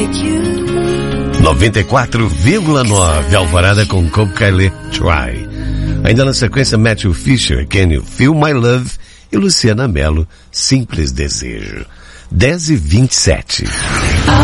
94,9 Alvorada com Cobb Kylie, Try. Ainda na sequência, Matthew Fisher, Can You Feel My Love e Luciana Mello, Simples Desejo. 10h27.